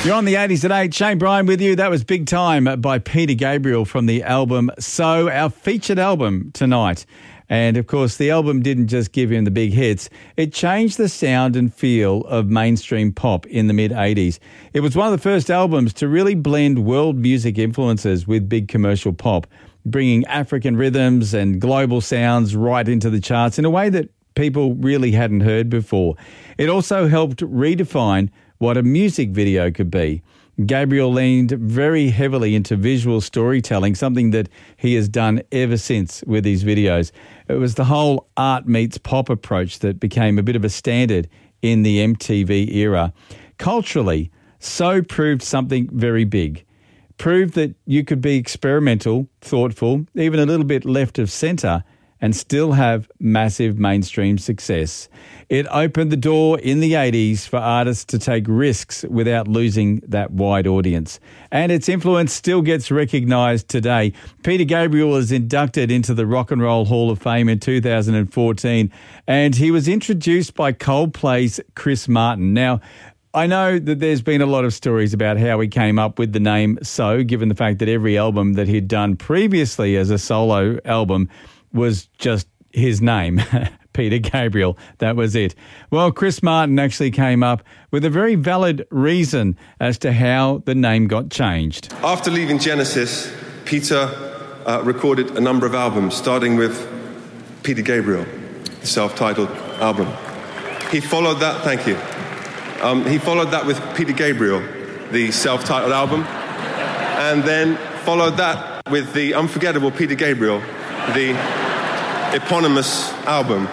You're on the 80s at 8. Shane Bryan with you. That was Big Time by Peter Gabriel from the album So, our featured album tonight. And, of course, the album didn't just give him the big hits. It changed the sound and feel of mainstream pop in the mid-80s. It was one of the first albums to really blend world music influences with big commercial pop, bringing African rhythms and global sounds right into the charts in a way that people really hadn't heard before. It also helped redefine what a music video could be. Gabriel leaned very heavily into visual storytelling, something that he has done ever since with his videos. It was the whole art meets pop approach that became a bit of a standard in the MTV era. Culturally, So proved something very big. Proved that you could be experimental, thoughtful, even a little bit left of centre, and still have massive mainstream success. It opened the door in the 80s for artists to take risks without losing that wide audience. And its influence still gets recognised today. Peter Gabriel was inducted into the Rock and Roll Hall of Fame in 2014, and he was introduced by Coldplay's Chris Martin. Now, I know that there's been a lot of stories about how he came up with the name So, given the fact that every album that he'd done previously as a solo album was just his name, Peter Gabriel. That was it. Well, Chris Martin actually came up with a very valid reason as to how the name got changed. After leaving Genesis, Peter recorded a number of albums, starting with Peter Gabriel, the self-titled album. He followed that, thank you. He followed that with Peter Gabriel, the self-titled album, and then followed that with the unforgettable Peter Gabriel, the eponymous album,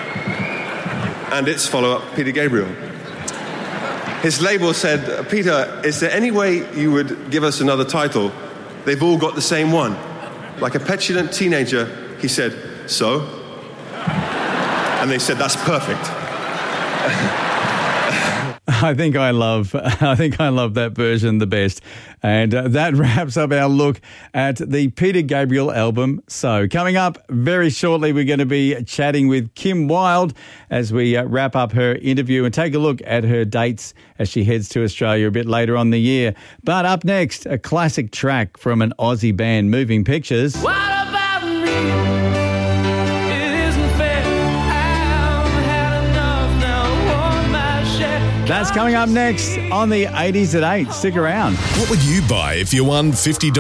and its follow-up, Peter Gabriel. His label said, "Peter, is there any way you would give us another title? They've all got the same one." Like a petulant teenager, he said, "So?" And they said, "That's perfect." I think I love that version the best. And that wraps up our look at the Peter Gabriel album. So coming up very shortly, we're going to be chatting with Kim Wilde as we wrap up her interview and take a look at her dates as she heads to Australia a bit later on the year. But up next, a classic track from an Aussie band, Moving Pictures. What about me? That's coming up next on the 80s at 8. Stick around. What would you buy if you won $50?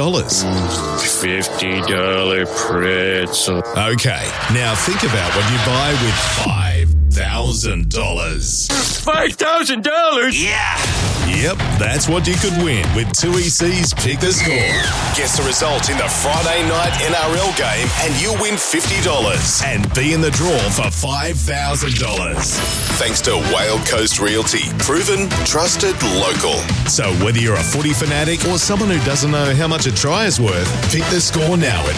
$50 pretzel. Okay, now think about what you buy with $5,000. $5,000? Yeah! Yep, that's what you could win with 2EC's Pick the Score. Guess the result in the Friday night NRL game and you'll win $50 and be in the draw for $5,000. Thanks to Whale Coast Realty. Proven, trusted, local. So whether you're a footy fanatic or someone who doesn't know how much a try is worth, pick the score now at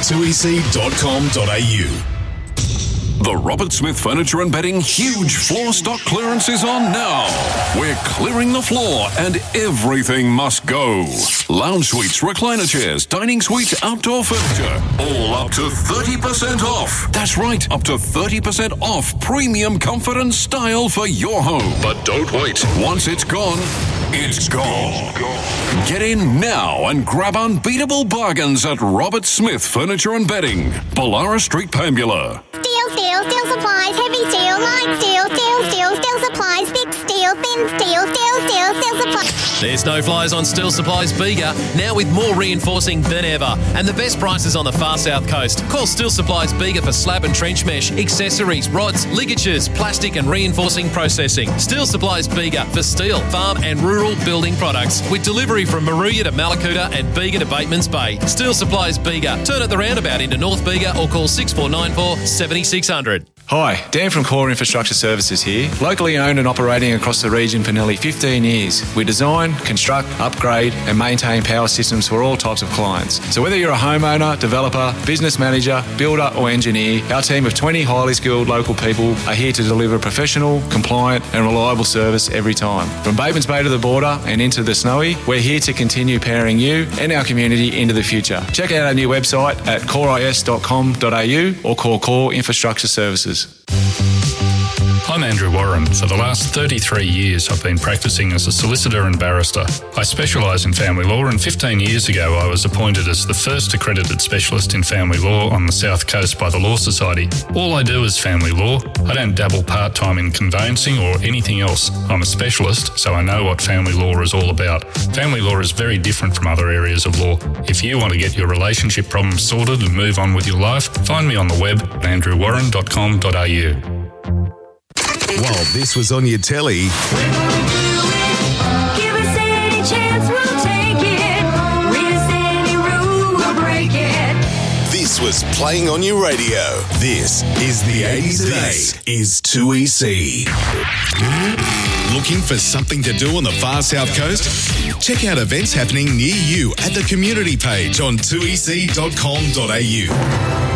2ec.com.au. The Robert Smith Furniture and Bedding huge floor stock clearance is on now. We're clearing the floor and everything must go. Lounge suites, recliner chairs, dining suites, outdoor furniture, all up to 30% off. That's right, up to 30% off premium comfort and style for your home. But don't wait. Once it's gone, it's gone. Get in now and grab unbeatable bargains at Robert Smith Furniture and Bedding, Ballara Street, Pambula. Steel supplies, heavy steel, light steel supplies, thick steel, thin steel supplies. There's no flies on Steel Supplies Bega, now with more reinforcing than ever, and the best prices on the far south coast. Call Steel Supplies Bega for slab and trench mesh, accessories, rods, ligatures, plastic and reinforcing processing. Steel Supplies Bega for steel, farm and rural building products, with delivery from Maruya to Malakuta and Bega to Bateman's Bay. Steel Supplies Bega. Turn at the roundabout into North Bega or call 6494 7600. Hi, Dan from Core Infrastructure Services here. Locally owned and operating across the region for nearly 15 years. We design, construct, upgrade and maintain power systems for all types of clients. So whether you're a homeowner, developer, business manager, builder or engineer, our team of 20 highly skilled local people are here to deliver professional, compliant and reliable service every time. From Bateman's Bay to the border and into the Snowy, we're here to continue powering you and our community into the future. Check out our new website at coreis.com.au or call Core Infrastructure Services. I'm Andrew Warren. For the last 33 years, I've been practicing as a solicitor and barrister. I specialise in family law, and 15 years ago I was appointed as the first accredited specialist in family law on the South Coast by the Law Society. All I do is family law. I don't dabble part-time in conveyancing or anything else. I'm a specialist, so I know what family law is all about. Family law is very different from other areas of law. If you want to get your relationship problems sorted and move on with your life, find me on the web at andrewwarren.com.au. While this was on your telly, Give us any chance, we'll take it. Read us any rule, we'll break it. this was playing on your radio. This is the 80s. This is 2EC. Looking for something to do on the far south coast? Check out events happening near you at the community page on 2ec.com.au.